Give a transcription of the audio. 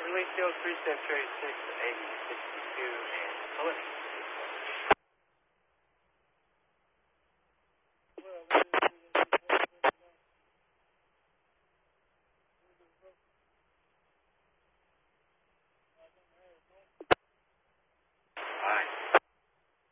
Beverly Hills, 3 step trade 6 to 80, 62, and select.